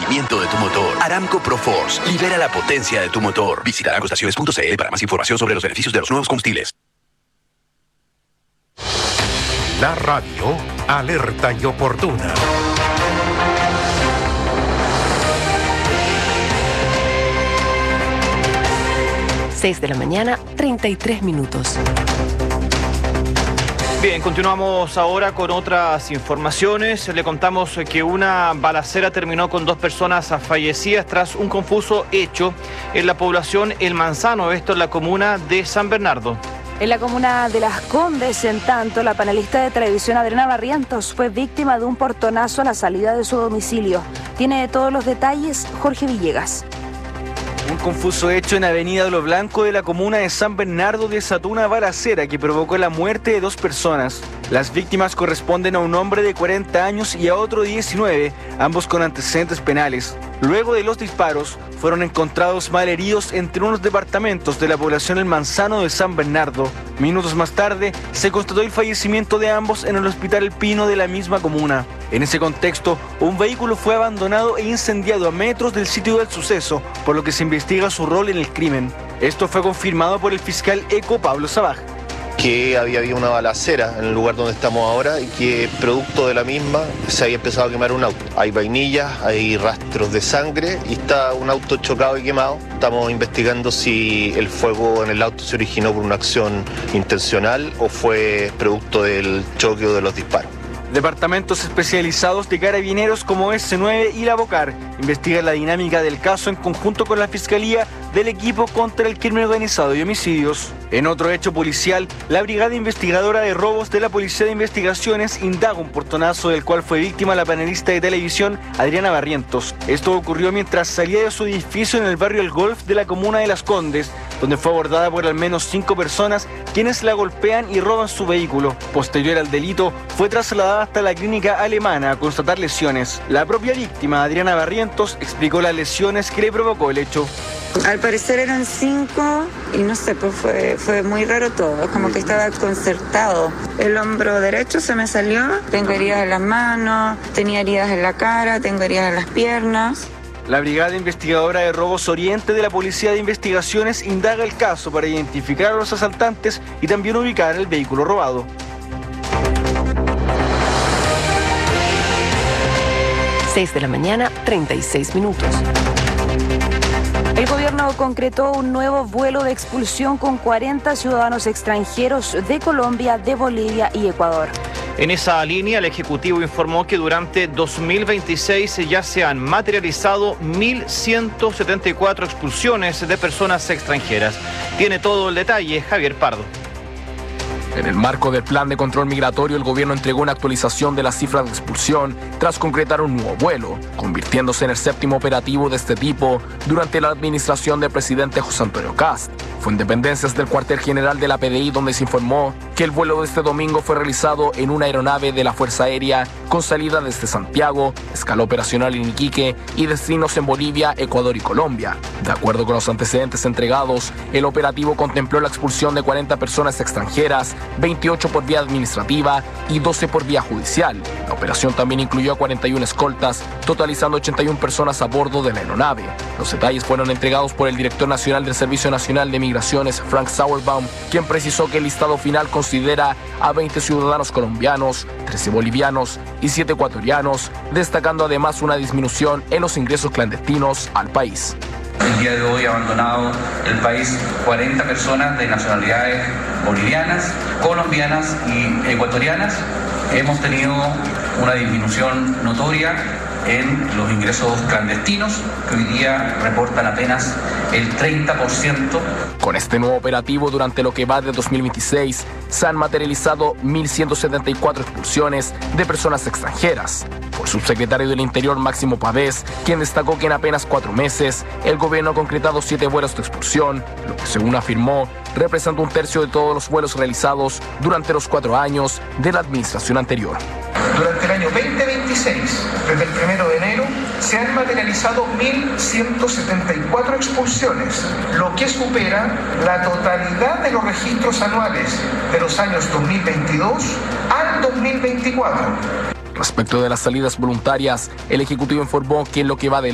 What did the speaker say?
rendimiento de tu motor. Aramco ProForce. Libera la potencia de tu motor. Visita aramcoestaciones.cl para más información sobre los beneficios de los nuevos combustibles. La radio alerta y oportuna. De la mañana, 33 minutos. Bien, continuamos ahora con otras informaciones. Le contamos que una balacera terminó con 2 personas fallecidas tras un confuso hecho en la población El Manzano, esto en la comuna de San Bernardo. En la comuna de Las Condes, en tanto, la panelista de televisión Adriana Barrientos fue víctima de un portonazo a la salida de su domicilio. Tiene todos los detalles Jorge Villegas. Un confuso hecho en Avenida Lo Blanco de la comuna de San Bernardo desató una balacera que provocó la muerte de 2 personas. Las víctimas corresponden a un hombre de 40 años y a otro de 19, ambos con antecedentes penales. Luego de los disparos, fueron encontrados malheridos entre unos departamentos de la población El Manzano de San Bernardo. Minutos más tarde, se constató el fallecimiento de ambos en el Hospital El Pino de la misma comuna. En ese contexto, un vehículo fue abandonado e incendiado a metros del sitio del suceso, por lo que se investiga su rol en el crimen. Esto fue confirmado por el fiscal Eco Pablo Sabaj. Que había habido una balacera en el lugar donde estamos ahora y que producto de la misma se había empezado a quemar un auto. Hay vainillas, hay rastros de sangre y está un auto chocado y quemado. Estamos investigando si el fuego en el auto se originó por una acción intencional o fue producto del choque o de los disparos. Departamentos especializados de Carabineros como S9 y la Bocar investigan la dinámica del caso en conjunto con la Fiscalía del Equipo contra el Crimen Organizado y Homicidios. En otro hecho policial, la Brigada Investigadora de Robos de la Policía de Investigaciones indaga un portonazo del cual fue víctima la panelista de televisión Adriana Barrientos. Esto ocurrió mientras salía de su edificio en el barrio El Golf de la comuna de Las Condes, donde fue abordada por al menos 5 personas quienes la golpean y roban su vehículo. Posterior al delito, fue trasladada hasta la clínica alemana a constatar lesiones. La propia víctima, Adriana Barrientos, explicó las lesiones que le provocó el hecho. Al parecer eran 5 y no sé, pues fue muy raro todo, como que estaba concertado. El hombro derecho se me salió, tengo heridas en las manos, tenía heridas en la cara, tengo heridas en las piernas. La Brigada Investigadora de Robos Oriente de la Policía de Investigaciones indaga el caso para identificar a los asaltantes y también ubicar el vehículo robado. 6 de la mañana, 36 minutos. El gobierno concretó un nuevo vuelo de expulsión con 40 ciudadanos extranjeros de Colombia, de Bolivia y Ecuador. En esa línea, el Ejecutivo informó que durante 2026 ya se han materializado 1.174 expulsiones de personas extranjeras. Tiene todo el detalle Javier Pardo. En el marco del plan de control migratorio, el gobierno entregó una actualización de las cifras de expulsión tras concretar un nuevo vuelo, convirtiéndose en el 7º operativo de este tipo durante la administración del presidente José Antonio Kast. Fue en dependencias del cuartel general de la PDI donde se informó que el vuelo de este domingo fue realizado en una aeronave de la Fuerza Aérea con salida desde Santiago, escala operacional en Iquique y destinos en Bolivia, Ecuador y Colombia. De acuerdo con los antecedentes entregados, el operativo contempló la expulsión de 40 personas extranjeras, 28 por vía administrativa y 12 por vía judicial. La operación también incluyó a 41 escoltas, totalizando 81 personas a bordo de la aeronave. Los detalles fueron entregados por el director nacional del Servicio Nacional de Migraciones, Frank Sauerbaum, quien precisó que el listado final considera a 20 ciudadanos colombianos, 13 bolivianos y 7 ecuatorianos, destacando además una disminución en los ingresos clandestinos al país. El día de hoy ha abandonado el país 40 personas de nacionalidades bolivianas, colombianas y ecuatorianas. Hemos tenido una disminución notoria en los ingresos clandestinos, que hoy día reportan apenas el 30%. Con este nuevo operativo, durante lo que va de 2026, se han materializado 1.174 expulsiones de personas extranjeras. Por subsecretario del Interior Máximo Pavés, quien destacó que en apenas 4 meses, el gobierno ha concretado 7 vuelos de expulsión, lo que según afirmó, representa 1/3 de todos los vuelos realizados durante los 4 años de la administración anterior. Durante el año 2026, desde el 1 de enero, se han materializado 1.174 expulsiones, lo que supera la totalidad de los registros anuales de los años 2022 al 2024. Respecto de las salidas voluntarias, el Ejecutivo informó que en lo que va de